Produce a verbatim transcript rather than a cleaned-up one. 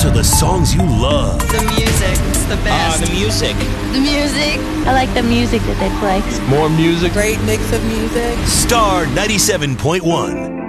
to the songs you love. The music, it's the best. Ah, the music. The music. I like the music that they play. More music. Great mix of music. Star ninety-seven point one.